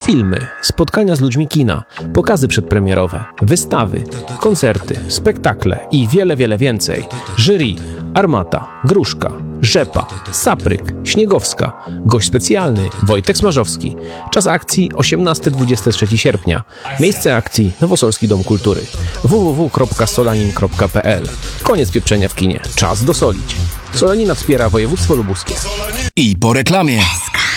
Filmy, spotkania z ludźmi kina, pokazy przedpremierowe, wystawy, koncerty, spektakle i wiele, wiele więcej. Jury: Armata, Gruszka, Rzepa, Sapryk, Śniegowska. Gość specjalny: Wojtek Smarzowski. Czas akcji 18-23 sierpnia. Miejsce akcji: Nowosolski Dom Kultury. www.solanin.pl. Koniec pieprzenia w kinie. Czas dosolić. Solanina wspiera województwo lubuskie. I po reklamie.